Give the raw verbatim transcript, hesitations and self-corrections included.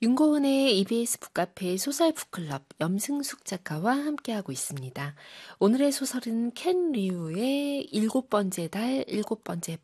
윤고은의 이비에스 북카페 소설 북클럽 염승숙 작가와 함께하고 있습니다. 오늘의 소설은 켄 리우의 일곱 번째 달, 일곱 번째